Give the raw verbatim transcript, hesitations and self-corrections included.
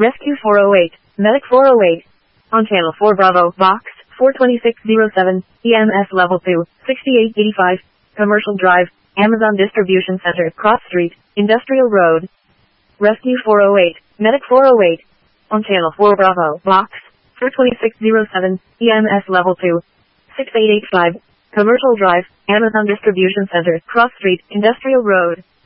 Rescue four oh eight, Medic four oh eight. On Channel four Bravo, Box four two six zero seven, E M S Level two, sixty-eight eighty-five, Commercial Drive, Amazon Distribution Center, Cross Street, Industrial Road. Rescue four oh eight, Medic four oh eight. On Channel four Bravo, Box four two six zero seven, E M S Level two, sixty-eight eighty-five, Commercial Drive, Amazon Distribution Center, Cross Street, Industrial Road.